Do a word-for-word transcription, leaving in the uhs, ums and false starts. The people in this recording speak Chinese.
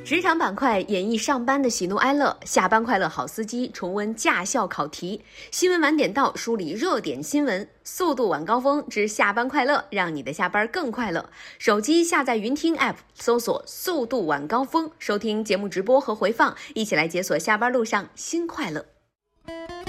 职场板块演绎上班的喜怒哀乐，下班快乐好司机重温驾校考题，新闻晚点到梳理热点新闻，速度晚高峰之下班快乐，让你的下班更快乐。手机下载云听 App， 搜索速度晚高峰，收听节目直播和回放，一起来解锁下班路上新快乐。